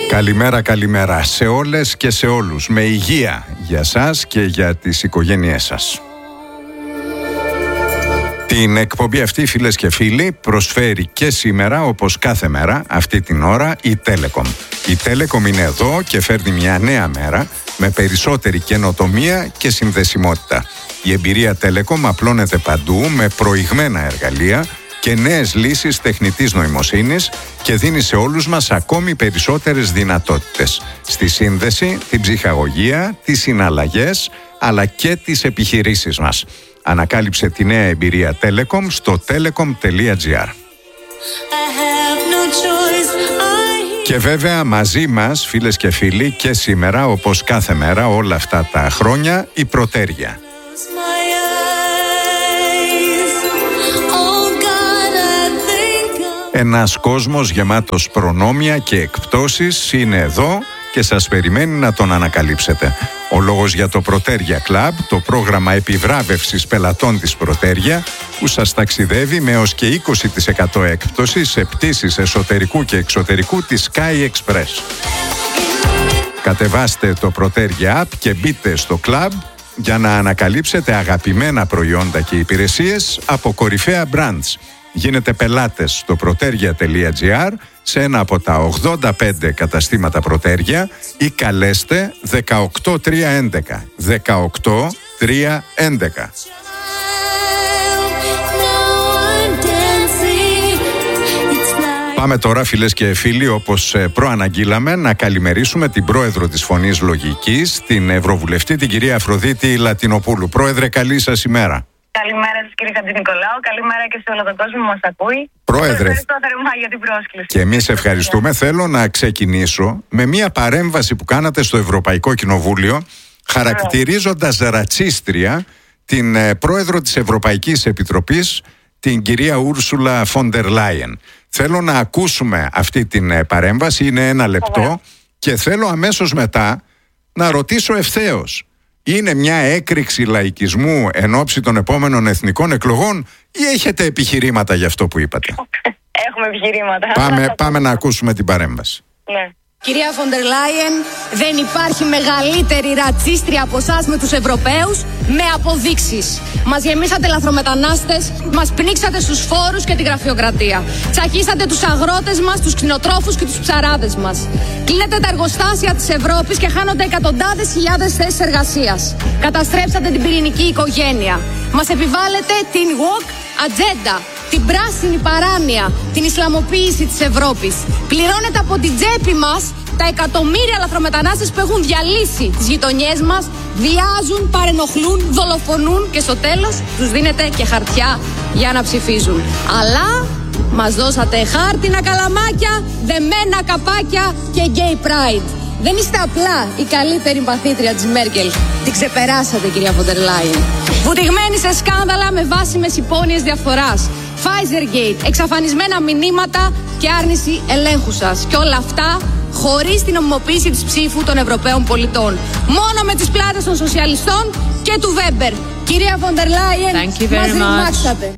Καλημέρα, καλημέρα σε όλες και σε όλους. Με υγεία για σας και για τις οικογένειές σας. Την εκπομπή αυτή, φίλες και φίλοι, προσφέρει και σήμερα, όπως κάθε μέρα, αυτή την ώρα, η Telecom. Η Telecom είναι εδώ και φέρνει μια νέα μέρα με περισσότερη καινοτομία και συνδεσιμότητα. Η εμπειρία Telecom απλώνεται παντού με προηγμένα εργαλεία και νέες λύσεις τεχνητής νοημοσύνης και δίνει σε όλους μας ακόμη περισσότερες δυνατότητες στη σύνδεση, την ψυχαγωγία, τις συναλλαγές αλλά και τις επιχειρήσεις μας. Ανακάλυψε τη νέα εμπειρία Telecom στο telecom.gr. Και βέβαια μαζί μας, φίλες και φίλοι, και σήμερα, όπως κάθε μέρα όλα αυτά τα χρόνια, η Προτέρια. Ένας κόσμος γεμάτος προνόμια και εκπτώσεις είναι εδώ και σας περιμένει να τον ανακαλύψετε. Ο λόγος για το Προτέρια Club, το πρόγραμμα επιβράβευσης πελατών της Προτέρια, που σας ταξιδεύει με έως και 20% έκπτωση σε πτήσεις εσωτερικού και εξωτερικού της Sky Express. Κατεβάστε το Προτέρια App και μπείτε στο Club για να ανακαλύψετε αγαπημένα προϊόντα και υπηρεσίες από κορυφαία brands. Γίνετε πελάτες στο proteria.gr σε ένα από τα 85 καταστήματα Προτέρια ή καλέστε 18311. 18311. Πάμε τώρα, φίλες και φίλοι, όπως προαναγγείλαμε, να καλημερίσουμε την πρόεδρο της Φωνής Λογικής, την Ευρωβουλευτή, την κυρία Αφροδίτη Λατινοπούλου. Πρόεδρε, καλή σας ημέρα. Καλημέρα σας, κύριε Χατζηνικολάου. Καλημέρα και σε όλο τον κόσμο που μας ακούει. Πρόεδρε, ευχαριστώ θερμά για την πρόσκληση. Και εμείς ευχαριστούμε. Θέλω να ξεκινήσω με μια παρέμβαση που κάνατε στο Ευρωπαϊκό Κοινοβούλιο, χαρακτηρίζοντας ρατσίστρια την πρόεδρο της Ευρωπαϊκής Επιτροπής, την κυρία Ούρσουλα Φόντερ Λάιεν. Θέλω να ακούσουμε αυτή την παρέμβαση, είναι 1 λεπτό, και θέλω αμέσως μετά να ρωτήσω ευθέως. Είναι μια έκρηξη λαϊκισμού εν ώψη των επόμενων εθνικών εκλογών ή έχετε επιχειρήματα για αυτό που είπατε? Έχουμε επιχειρήματα. Πάμε να ακούσουμε την παρέμβαση. Ναι. Κυρία Φόντερ Λάιεν, δεν υπάρχει μεγαλύτερη ρατσίστρια από εσάς με τους Ευρωπαίους, με αποδείξεις. Μας γεμίσατε λαθρομετανάστες, μας πνίξατε στους φόρους και τη γραφειοκρατία. Τσακίσατε τους αγρότες μας, τους κτηνοτρόφους και τους ψαράδες μας. Κλείνετε τα εργοστάσια της Ευρώπης και χάνονται εκατοντάδες χιλιάδες θέσεις εργασίας. Καταστρέψατε την πυρηνική οικογένεια. Μας επιβάλλετε την woke ατζέντα, την πράσινη παράνοια, την Ισλαμοποίηση της Ευρώπης. Πληρώνετε από την τσέπη μας τα εκατομμύρια λαθρομετανάστες που έχουν διαλύσει τις γειτονιές μας, βιάζουν, παρενοχλούν, δολοφονούν και στο τέλος τους δίνετε και χαρτιά για να ψηφίζουν. Αλλά μας δώσατε χάρτινα καλαμάκια, δεμένα καπάκια και gay pride. Δεν είστε απλά η καλύτερη παθήτρια της Μέρκελ. Την ξεπεράσατε, κυρία Φόντερ Λάιεν. Βουτυγμένη σε σκάνδαλα με βάσιμες υπόνοιες διαφθοράς. Pfizergate, εξαφανισμένα μηνύματα και άρνηση ελέγχου σας. Και όλα αυτά χωρίς την νομιμοποίηση της ψήφου των Ευρωπαίων πολιτών. Μόνο με τις πλάτες των σοσιαλιστών και του Βέμπερ. Κυρία Φόντερ Λάιεν, μας ρημάξατε.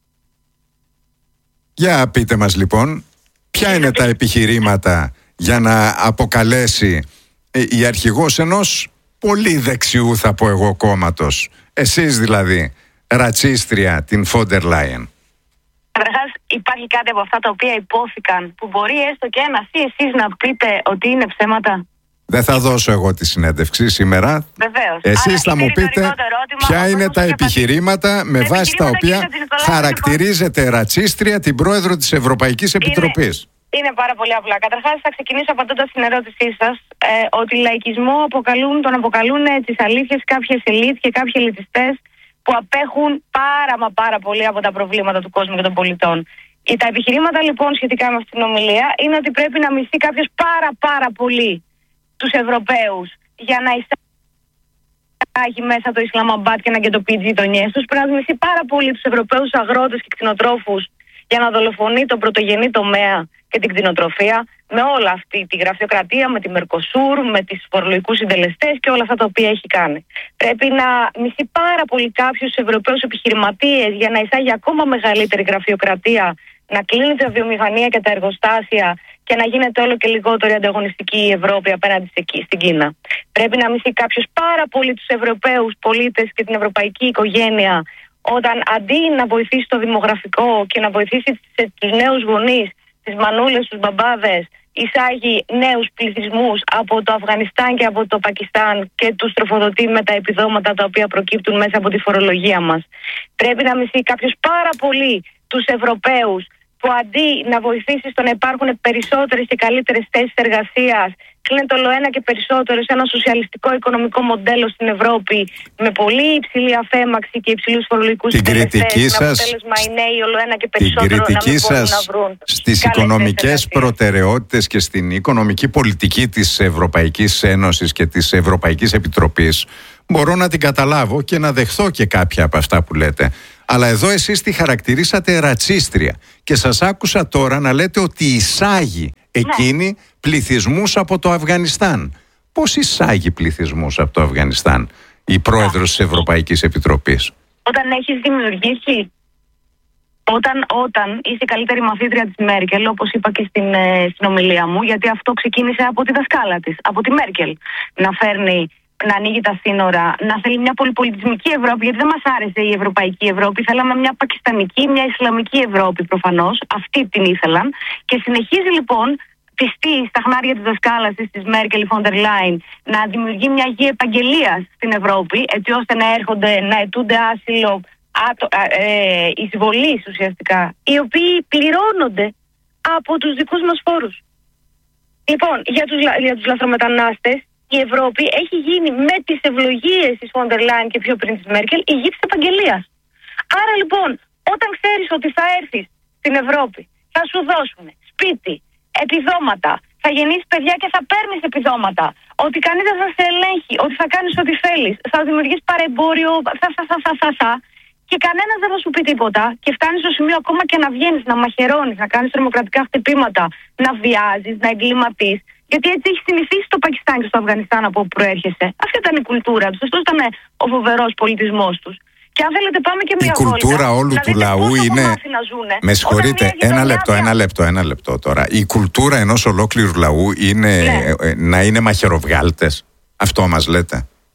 Για πείτε μας λοιπόν, ποια είναι τα επιχειρήματα για να αποκαλέσει η αρχηγός ενός πολύ δεξιού, θα πω εγώ, κόμματος, εσείς δηλαδή, ρατσίστρια, την Φόντερ Λάιεν? Καταρχάς, υπάρχει κάτι από αυτά τα οποία υπόθηκαν που μπορεί έστω και εσείς να πείτε ότι είναι ψέματα? Δεν θα δώσω εγώ τη συνέντευξη σήμερα. Βεβαίως. Εσείς θα μου πείτε ποια είναι τα επιχειρήματα με βάση τα οποία χαρακτηρίζετε ρατσίστρια την πρόεδρο της Ευρωπαϊκής Επιτροπής. Είναι πάρα πολύ απλά. Καταρχάς, θα ξεκινήσω απαντώντας στην ερώτησή σας ότι λαϊκισμό τον αποκαλούν τις αλήθειες κάποιες ελίτ και κάποιοι ελιτιστές που απέχουν πάρα πολύ από τα προβλήματα του κόσμου και των πολιτών. Τα επιχειρήματα λοιπόν σχετικά με αυτήν την ομιλία είναι ότι πρέπει να μισθεί κάποιος πάρα πολύ τους Ευρωπαίους για να εισάγει μέσα το Ισλαμαμπάτ και να γετοποιεί τις γειτονιές τους. Πρέπει να μισθεί πάρα πολύ τους Ευρωπαίους αγρότες και κτηνοτρόφους για να δολοφονεί τον πρωτογενή τομέα και την κτηνοτροφία, με όλα αυτή τη γραφειοκρατία, με τη Μερκοσούρ, με τις φορολογικούς συντελεστές και όλα αυτά τα οποία έχει κάνει. Πρέπει να μισεί πάρα πολύ κάποιους Ευρωπαίους επιχειρηματίες για να εισάγει ακόμα μεγαλύτερη γραφειοκρατία να κλείνει τη βιομηχανία και τα εργοστάσια και να γίνεται όλο και λιγότερο ανταγωνιστική η Ευρώπη απέναντι στην Κίνα. Πρέπει να μισεί κάποιος πάρα πολύ τους Ευρωπαίους πολίτες και την ευρωπαϊκή οικογένεια, όταν αντί να βοηθήσει το δημογραφικό και να βοηθήσει τους νέους γονείς, τις μανούλες, τους μπαμπάδες, εισάγει νέους πληθυσμούς από το Αφγανιστάν και από το Πακιστάν και τους τροφοδοτεί με τα επιδόματα τα οποία προκύπτουν μέσα από τη φορολογία μας. Πρέπει να μισεί κάποιος πάρα πολύ τους Ευρωπαίους, που αντί να βοηθήσει στο να υπάρχουν περισσότερες και καλύτερες θέσεις εργασίας, κλείνεται όλο ένα και περισσότερο σε ένα σοσιαλιστικό οικονομικό μοντέλο στην Ευρώπη, με πολύ υψηλή αφέμαξη και υψηλούς φορολογικούς συντελεστές. Με αποτέλεσμα οι νέοι όλο ένα και περισσότερο να μην μπορούν να βρουν στις οικονομικές προτεραιότητες και στην οικονομική πολιτική της Ευρωπαϊκής Ένωσης και της Ευρωπαϊκής Επιτροπής, μπορώ να την καταλάβω και να δεχθώ και κάποια από αυτά που λέτε. Αλλά εδώ εσείς τη χαρακτηρίσατε ρατσίστρια και σας άκουσα τώρα να λέτε ότι εισάγει εκείνη πληθυσμούς από το Αφγανιστάν. Πώς εισάγει πληθυσμούς από το Αφγανιστάν η πρόεδρος της Ευρωπαϊκής Επιτροπής? Όταν έχεις δημιουργήσει, όταν είσαι καλύτερη μαθήτρια της Μέρκελ, όπως είπα και στην ομιλία μου, γιατί αυτό ξεκίνησε από τη δασκάλα της, από τη Μέρκελ, να ανοίγει τα σύνορα, να θέλει μια πολυπολιτισμική Ευρώπη, γιατί δεν μας άρεσε η Ευρωπαϊκή Ευρώπη. Θέλαμε μια πακιστανική, μια Ισλαμική Ευρώπη προφανώς. Αυτή την ήθελαν. Και συνεχίζει λοιπόν πιστή στα χνάρια της δασκάλας της Μέρκελ, Φόντερ Λάιν, να δημιουργεί μια γη επαγγελίας στην Ευρώπη, έτσι ώστε να αιτούνται άσυλο εισβολής ουσιαστικά, οι οποίοι πληρώνονται από τους δικούς μας φόρους. Λοιπόν, για τους λαθρομετανάστες, η Ευρώπη έχει γίνει με τις ευλογίες της Φόντερ Λάιν και πιο πριν της Μέρκελ η γη της επαγγελίας. Άρα λοιπόν, όταν ξέρεις ότι θα έρθεις στην Ευρώπη, θα σου δώσουν σπίτι, επιδόματα, θα γεννήσεις παιδιά και θα παίρνεις επιδόματα, ότι κανείς δεν θα σε ελέγχει, ότι θα κάνεις ό,τι θέλεις, θα δημιουργείς παρεμπόριο, και κανένας δεν θα σου πει τίποτα, και φτάνεις στο σημείο ακόμα και να βγαίνεις, να μαχαιρώνεις, να κάνεις τρομοκρατικά χτυπήματα, να βιάζεις, να εγκληματείς. Γιατί έτσι έχει συνηθίσει το Πακιστάν και στο Αφγανιστάν από όπου προέρχεσαι. Αυτή ήταν η κουλτούρα τους. Αυτό ήταν ο φοβερός πολιτισμός τους. Και αν θέλετε, πάμε και μια βόλτα. Η κουλτούρα όλου του λαού είναι. Με συγχωρείτε, ένα λεπτό τώρα. Η κουλτούρα ενός ολόκληρου λαού είναι να είναι μαχαιροβγάλτες. Αυτό μας λέτε?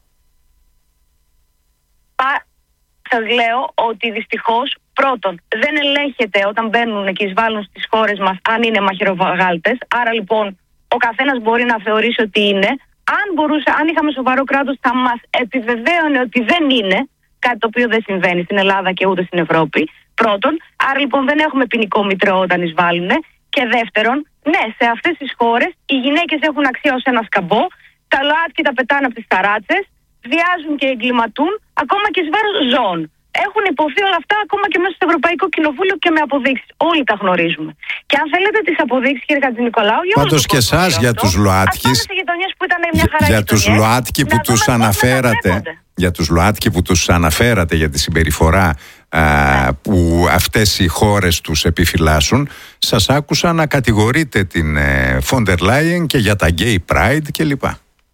Σας λέω ότι δυστυχώς, πρώτον, δεν ελέγχεται όταν μπαίνουν και εισβάλλουν στις χώρες μας αν είναι μαχαιροβγάλτες. Άρα λοιπόν, ο καθένας μπορεί να θεωρήσει ότι είναι. Αν είχαμε σοβαρό κράτος, θα μας επιβεβαίωνε ότι δεν είναι, κάτι το οποίο δεν συμβαίνει στην Ελλάδα και ούτε στην Ευρώπη. Πρώτον, άρα λοιπόν δεν έχουμε ποινικό μητρό όταν εισβάλλουν. Και δεύτερον, ναι, σε αυτές τις χώρες οι γυναίκες έχουν αξία ως ένα σκαμπό, τα ΛΟΑΤΚΙ τα πετάνε από τις ταράτσες, βιάζουν και εγκληματούν, ακόμα και εις βάρος ζώων. Έχουν υποθεί όλα αυτά ακόμα και μέσα στο Ευρωπαϊκό Κοινοβούλιο και με αποδείξεις. Όλοι τα γνωρίζουμε. Και αν θέλετε τις αποδείξεις, κύριε Χατζηνικολάου, πάντως και εσάς για τους ΛΟΑΤΚΙς, για τους ΛΟΑΤΚΙ που τους αναφέρατε για τη συμπεριφορά που αυτές οι χώρες τους επιφυλάσσουν, σας άκουσα να κατηγορείτε την Φόντερ Λάιεν και για τα Gay Pride κλπ.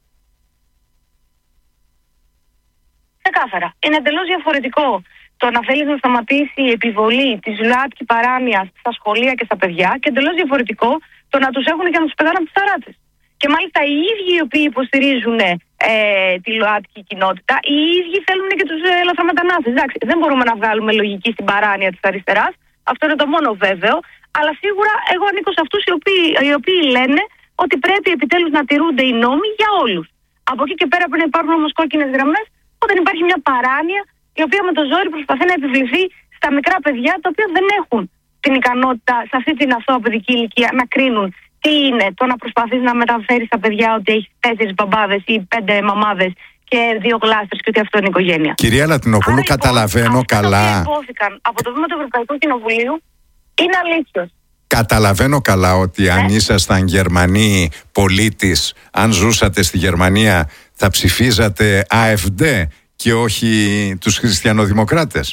Ξεκάθαρα. Είναι εντελώς διαφορετικό το να θέλεις να σταματήσει η επιβολή της ΛΟΑΤΚΙ παράνοιας στα σχολεία και στα παιδιά, και εντελώς διαφορετικό το να τους έχουν και να τους πετάνε από τις ταράτσες. Και μάλιστα οι ίδιοι οι οποίοι υποστηρίζουν τη ΛΟΑΤΚΙ κοινότητα, οι ίδιοι θέλουν και τους λαθρομετανάστες. Εντάξει, δεν μπορούμε να βγάλουμε λογική στην παράνοια της αριστεράς, αυτό είναι το μόνο βέβαιο, αλλά σίγουρα εγώ ανήκω σε αυτούς οι οποίοι λένε ότι πρέπει επιτέλους να τηρούνται οι νόμοι για όλους. Από εκεί και πέρα πρέπει να υπάρχουν όμως κόκκινες γραμμές, όταν υπάρχει μια παράνοια η οποία με το ζόρι προσπαθεί να επιβληθεί στα μικρά παιδιά, τα οποία δεν έχουν την ικανότητα σε αυτή την αθώα παιδική ηλικία να κρίνουν τι είναι το να προσπαθείς να μεταφέρεις στα παιδιά ότι έχει 4 μπαμπάδες ή 5 μαμάδες και 2 γλάστρες και ότι αυτό είναι οικογένεια. Κυρία Λατινοπούλου, καταλαβαίνω καλά. Αυτά που υπόθηκαν από το βήμα του Ευρωπαϊκού Κοινοβουλίου είναι αλήθιος. Καταλαβαίνω καλά ότι αν ήσασταν Γερμανοί πολίτης, αν ζούσατε στη Γερμανία, θα ψηφίζατε AfD και όχι τους χριστιανοδημοκράτες.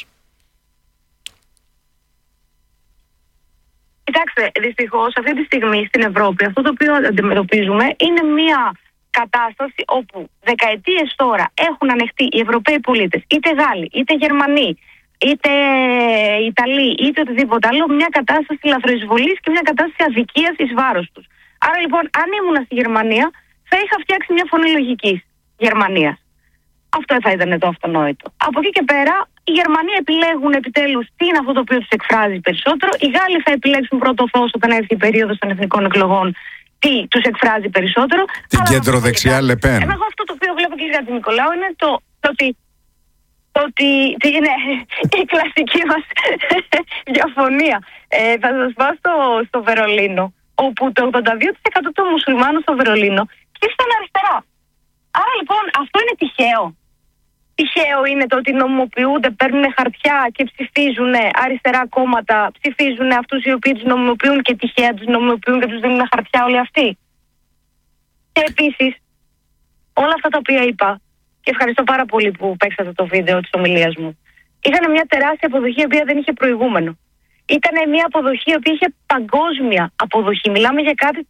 Κοιτάξτε, δυστυχώς αυτή τη στιγμή στην Ευρώπη αυτό το οποίο αντιμετωπίζουμε είναι μια κατάσταση όπου δεκαετίες τώρα έχουν ανεχτεί οι Ευρωπαίοι πολίτες, είτε Γάλλοι είτε Γερμανοί, είτε Ιταλοί, είτε οτιδήποτε άλλο, μια κατάσταση λαθροεισβολής και μια κατάσταση αδικίας εις βάρος τους. Άρα λοιπόν, αν ήμουνα στη Γερμανία, θα είχα φτιάξει μια φωνή λογικής Γερμανίας. Αυτό θα ήταν το αυτονόητο. Από εκεί και πέρα, οι Γερμανοί επιλέγουν επιτέλους τι είναι αυτό το οποίο τους εκφράζει περισσότερο. Οι Γάλλοι θα επιλέξουν πρώτο φως όταν έρθει η περίοδος των εθνικών εκλογών τι τους εκφράζει περισσότερο. Την κεντροδεξιά Λεπέν. Εγώ αυτό το οποίο βλέπω, κύριε Νικολάου, είναι το ότι είναι η κλασική μας διαφωνία. Θα σας πάω στο Βερολίνο, όπου το 82% των μουσουλμάνων στο Βερολίνο ψήφισαν αριστερά. Άρα λοιπόν αυτό είναι τυχαίο. Τυχαίο είναι το ότι νομιμοποιούνται, παίρνουν χαρτιά και ψηφίζουν αριστερά κόμματα, ψηφίζουν αυτούς οι οποίοι τους νομιμοποιούν και τυχαία τους νομιμοποιούν και τους δίνουν χαρτιά όλοι αυτοί. Και επίσης, όλα αυτά τα οποία είπα, και ευχαριστώ πάρα πολύ που παίξατε το βίντεο της ομιλίας μου, είχαν μια τεράστια αποδοχή η οποία δεν είχε προηγούμενο. Ήταν μια αποδοχή η οποία είχε παγκόσμια αποδοχή. Μιλάμε για κάτι